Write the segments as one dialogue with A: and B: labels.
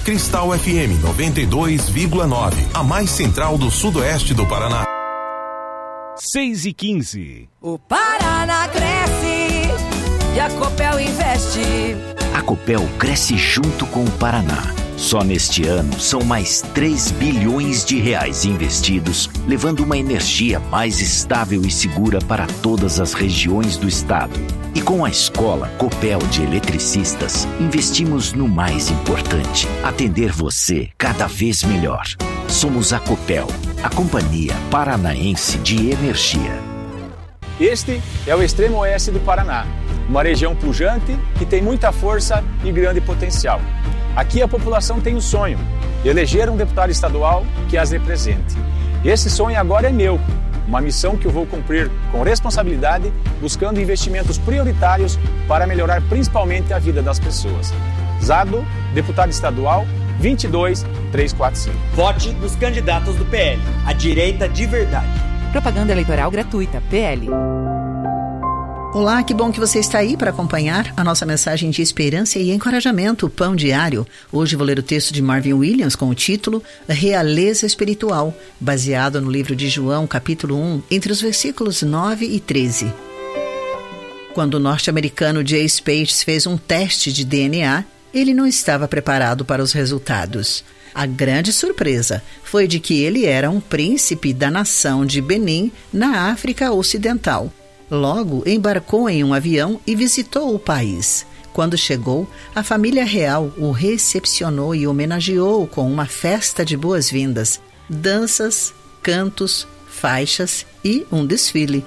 A: Cristal FM 92,9, a mais central do sudoeste do Paraná.
B: 6h15.
C: O Paraná cresce e a Copel investe.
D: A Copel cresce junto com o Paraná. Só neste ano são mais 3 bilhões de reais investidos, levando uma energia mais estável e segura para todas as regiões do estado. E com a Escola Copel de Eletricistas, investimos no mais importante: atender você cada vez melhor. Somos a Copel, a Companhia Paranaense de Energia.
E: Este é o extremo oeste do Paraná, uma região pujante que tem muita força e grande potencial. Aqui a população tem um sonho: eleger um deputado estadual que as represente. Esse sonho agora é meu, uma missão que eu vou cumprir com responsabilidade, buscando investimentos prioritários para melhorar principalmente a vida das pessoas. Zado, deputado estadual 22345.
F: Vote nos candidatos do PL, a direita de verdade.
C: Propaganda eleitoral gratuita, PL.
G: Olá, que bom que você está aí para acompanhar a nossa mensagem de esperança e encorajamento, Pão Diário. Hoje vou ler o texto de Marvin Williams com o título Realeza Espiritual, baseado no livro de João, capítulo 1, entre os versículos 9 e 13. Quando o norte-americano Jay Spates fez um teste de DNA, ele não estava preparado para os resultados. A grande surpresa foi de que ele era um príncipe da nação de Benin, na África Ocidental. Logo, embarcou em um avião e visitou o país. Quando chegou, a família real o recepcionou e homenageou com uma festa de boas-vindas, danças, cantos, faixas e um desfile.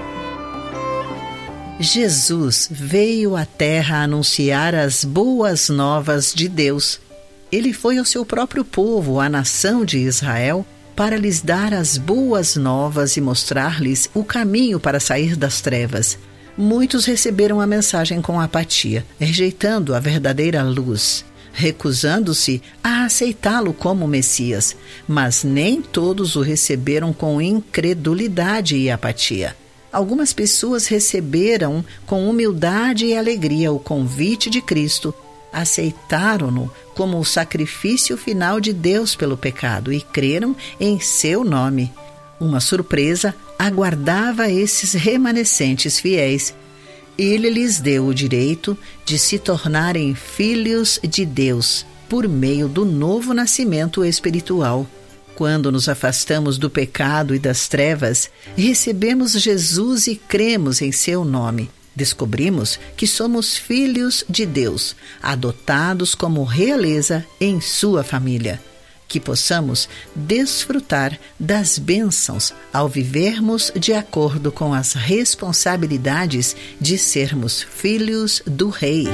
G: Jesus veio à terra anunciar as boas novas de Deus. Ele foi ao seu próprio povo, a nação de Israel, para lhes dar as boas novas e mostrar-lhes o caminho para sair das trevas. Muitos receberam a mensagem com apatia, rejeitando a verdadeira luz, recusando-se a aceitá-lo como Messias, mas nem todos o receberam com incredulidade e apatia. Algumas pessoas receberam com humildade e alegria o convite de Cristo, aceitaram-no como o sacrifício final de Deus pelo pecado e creram em seu nome. Uma surpresa aguardava esses remanescentes fiéis. Ele lhes deu o direito de se tornarem filhos de Deus por meio do novo nascimento espiritual. Quando nos afastamos do pecado e das trevas, recebemos Jesus e cremos em seu nome. Descobrimos que somos filhos de Deus, adotados como realeza em sua família. Que possamos desfrutar das bênçãos ao vivermos de acordo com as responsabilidades de sermos filhos do Rei.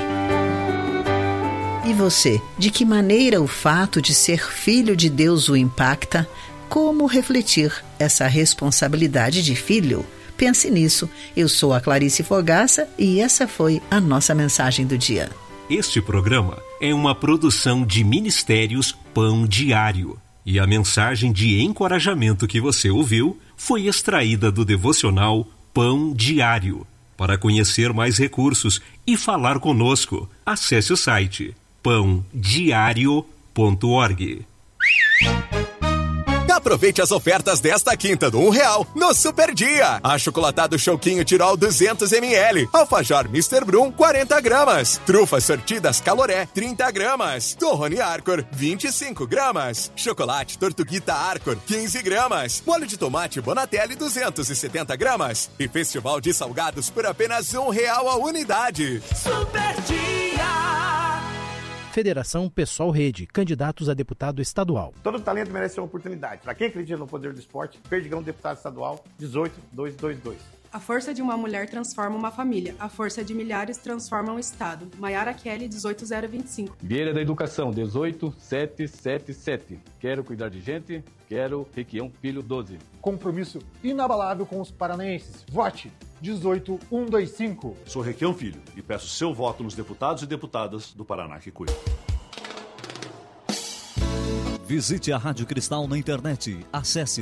G: E você, de que maneira o fato de ser filho de Deus o impacta? Como refletir essa responsabilidade de filho? Pense nisso. Eu sou a Clarice Fogaça e essa foi a nossa mensagem do dia.
B: Este programa é uma produção de Ministérios Pão Diário. E a mensagem de encorajamento que você ouviu foi extraída do devocional Pão Diário. Para conhecer mais recursos e falar conosco, acesse o site pãodiario.org.
H: Aproveite as ofertas desta quinta do R$1 no Super Dia. Achocolatado Choquinho Tirol 200ml. Alfajor Mr. Brum 40 gramas. Trufas sortidas Caloré 30 gramas. Torrone Arcor 25 gramas. Chocolate Tortuguita Arcor 15 gramas. Molho de tomate Bonatelli 270 gramas. E Festival de Salgados por apenas R$1 a unidade.
I: Super Dia. Federação Pessoal Rede, candidatos a deputado estadual.
J: Todo talento merece uma oportunidade. Para quem acredita no poder do esporte, Perdigão, deputado estadual, 18222.
K: A força de uma mulher transforma uma família. A força de milhares transforma um estado. Maiara Kelly, 18025.
L: Vieira da Educação, 18777. Quero cuidar de gente, quero Requião Filho, 12.
M: Compromisso inabalável com os paranaenses. Vote 18125.
N: Sou Requião Filho e peço seu voto nos deputados e deputadas do Paraná que cuida.
O: Visite a Rádio Cristal na internet. Acesse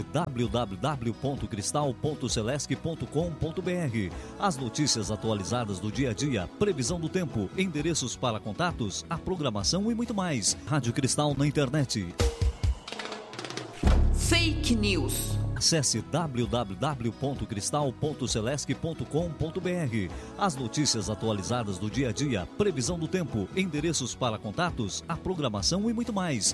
O: www.cristal.celesc.com.br. As notícias atualizadas do dia a dia, previsão do tempo, endereços para contatos, a programação e muito mais. Rádio Cristal na internet.
P: Fake News.
O: Acesse www.cristal.celesc.com.br. As notícias atualizadas do dia a dia, previsão do tempo, endereços para contatos, a programação e muito mais.